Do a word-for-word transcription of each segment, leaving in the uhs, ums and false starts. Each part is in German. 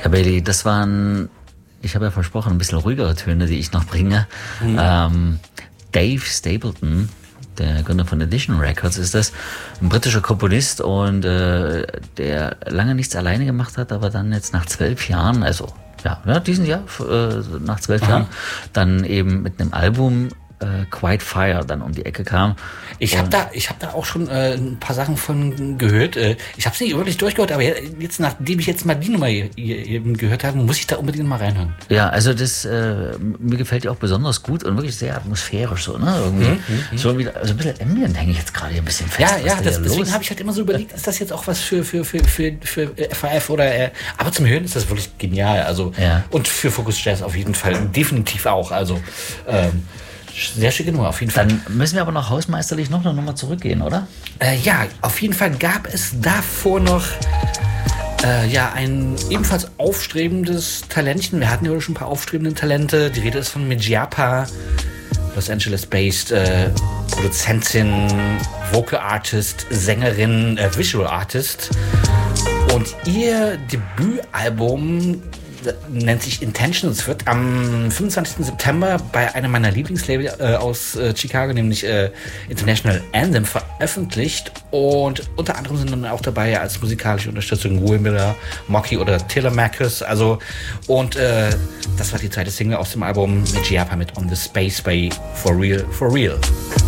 Herr Bailey, das waren, ich habe ja versprochen, ein bisschen ruhigere Töne, die ich noch bringe. Mhm. Ähm, Dave Stapleton, der Gründer von Edition Records, ist das, ein britischer Komponist und äh, der lange nichts alleine gemacht hat, aber dann jetzt nach zwölf Jahren, also ja, ja diesen Jahr, äh, nach zwölf Aha. Jahren, dann eben mit einem Album äh, Quiet Fire dann um die Ecke kam. Ich habe da, ich habe da auch schon äh, ein paar Sachen von gehört. Äh, ich habe es nicht wirklich durchgehört, aber jetzt, nachdem ich jetzt mal die Nummer eben gehört habe, muss ich da unbedingt mal reinhören. Ja, also das, äh, mir gefällt die auch besonders gut und wirklich sehr atmosphärisch so, ne? Irgendwie mhm, so wieder, also ein bisschen Ambient hänge ich jetzt gerade hier ein bisschen fest. Ja, ja, das, deswegen habe ich halt immer so überlegt, ist das jetzt auch was für für für für für F A F oder? Äh, aber zum Hören ist das wirklich genial. Also ja. Und für Focus Jazz auf jeden Fall definitiv auch. Also ähm, sehr schicke Nummer, auf jeden Fall. Dann müssen wir aber noch hausmeisterlich noch eine Nummer zurückgehen, oder? Äh, ja, auf jeden Fall gab es davor noch äh, ja, ein ebenfalls aufstrebendes Talentchen. Wir hatten ja schon ein paar aufstrebende Talente. Die Rede ist von Mijiapa, Los Angeles-based äh, Produzentin, Vocal Artist, Sängerin, äh, Visual Artist. Und ihr Debütalbum nennt sich Intentions, wird am fünfundzwanzigsten September bei einem meiner Lieblingslabel äh, aus äh, Chicago, nämlich äh, International Anthem, veröffentlicht. Und unter anderem sind dann auch dabei als musikalische Unterstützung Will Miller, Mocky oder Telemachus. Also, und äh, das war die zweite Single aus dem Album Mijiapa mit On the Space bei For Real, For Real.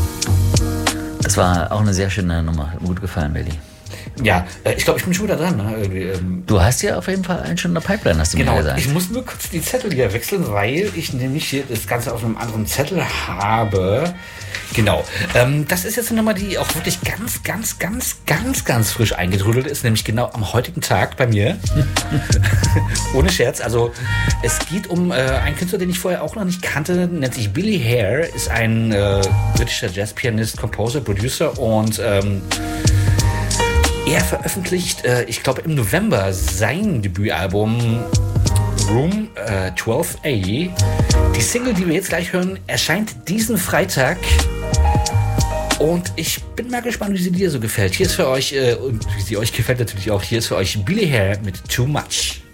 Das war auch eine sehr schöne Nummer. Gut gefallen, Bailey. Ja, äh, ich glaube, ich bin schon wieder dran. Ne? Irgendwie, ähm du hast ja auf jeden Fall einen schon in der Pipeline, hast du genau, mir gesagt. Ich muss nur kurz die Zettel hier wechseln, weil ich nämlich hier das Ganze auf einem anderen Zettel habe. Genau. Ähm, das ist jetzt eine Nummer, die auch wirklich ganz, ganz, ganz, ganz, ganz frisch eingetrudelt ist, nämlich genau am heutigen Tag bei mir. Ohne Scherz. Also es geht um äh, einen Künstler, den ich vorher auch noch nicht kannte, nennt sich Billy Hare, ist ein äh, britischer Jazzpianist, Composer, Producer und ähm, er veröffentlicht, äh, ich glaube im November, sein Debütalbum Room äh, zwölf A. Die Single, die wir jetzt gleich hören, erscheint diesen Freitag. Und ich bin mal gespannt, wie sie dir so gefällt. Hier ist für euch, äh, und wie sie euch gefällt natürlich auch, hier ist für euch Billy Hare mit Too Much.